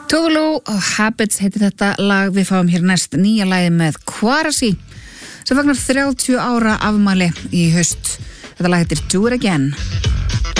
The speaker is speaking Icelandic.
Tuvalu og Habits heitir þetta lag. Við fáum hér næst nýja lagið með Kvarasi sem fagnar 30 ára afmæli í haust. Þetta lag heitir Do It Again.